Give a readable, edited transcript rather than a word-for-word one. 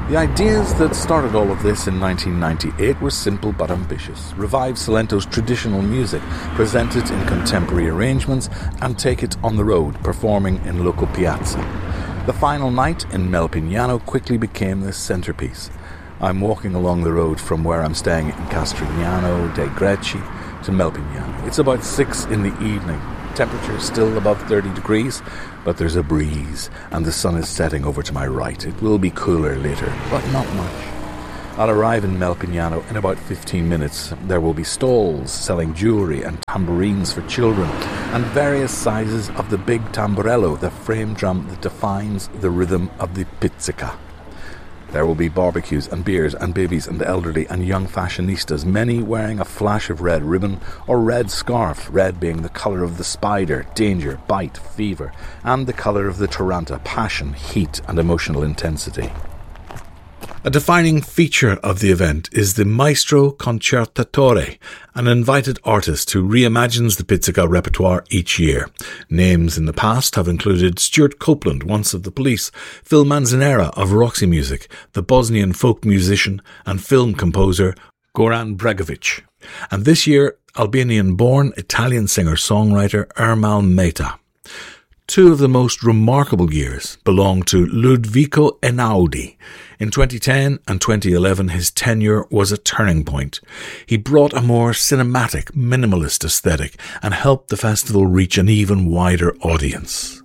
The ideas that started all of this in 1998 were simple but ambitious. Revive Salento's traditional music, present it in contemporary arrangements, and take it on the road, performing in local piazza. The final night in Melpignano quickly became the centerpiece. I'm walking along the road from where I'm staying in Castrignano dei Greci to Melpignano. It's about 6 in the evening. Temperature still above 30 degrees, but there's a breeze, and the sun is setting over to my right. It will be cooler later, but not much. I'll arrive in Melpignano in about 15 minutes. There will be stalls selling jewellery and tambourines for children, and various sizes of the big tamburello, the frame drum that defines the rhythm of the pizzica. There will be barbecues and beers and babies and elderly and young fashionistas, many wearing a flash of red ribbon or red scarf, red being the colour of the spider, danger, bite, fever, and the colour of the taranta, passion, heat and emotional intensity. A defining feature of the event is the Maestro Concertatore, an invited artist who reimagines the pizzica repertoire each year. Names in the past have included Stuart Copeland, once of The Police, Phil Manzanera of Roxy Music, the Bosnian folk musician and film composer Goran Bregovic, and this year Albanian-born Italian singer-songwriter Ermal Meta. Two of the most remarkable years belong to Ludovico Einaudi. In 2010 and 2011, his tenure was a turning point. He brought a more cinematic, minimalist aesthetic and helped the festival reach an even wider audience.